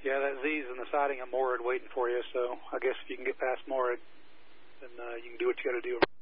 Yeah, that Z's in the siding at Moorhead waiting for you, so I guess if you can get past Moorhead, then you can do what you got to do.